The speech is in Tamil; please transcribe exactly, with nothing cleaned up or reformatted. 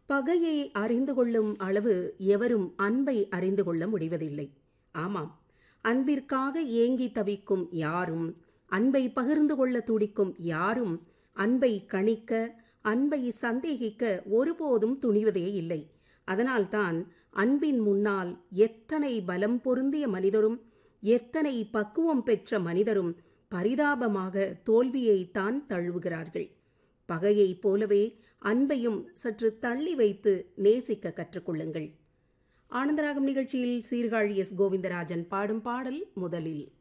பகையை அறிந்து கொள்ளும் அளவு எவரும் அன்பை அறிந்து கொள்ள முடிவதில்லை. ஆமாம், அன்பிற்காக ஏங்கி தவிக்கும் யாரும், அன்பை பகிர்ந்து கொள்ள துடிக்கும் யாரும் அன்பை கணிக்க, அன்பை சந்தேகிக்க ஒருபோதும் துணிவதே இல்லை. அதனால்தான் அன்பின் முன்னால் எத்தனை பலம் பொருந்திய மனிதரும் எத்தனை பக்குவம் பெற்ற மனிதரும் பரிதாபமாக தோல்வியைத்தான் தழுவுகிறார்கள். பகையைப் போலவே அன்பையும் சற்று தள்ளி வைத்து நேசிக்க கற்றுக்கொள்ளுங்கள். ஆனந்தராகம் நிகழ்ச்சியில் சீர்காழி எஸ் கோவிந்தராஜன் பாடும் பாடல் முதலில்.